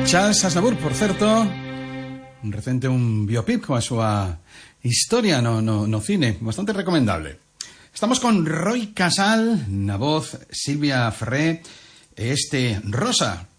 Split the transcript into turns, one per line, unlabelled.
Charles Aznavour, por certo, recente un biopic coa súa historia no cine, bastante recomendable. Estamos con Roy Casal, na voz Silvia Ferré, e este Rosa,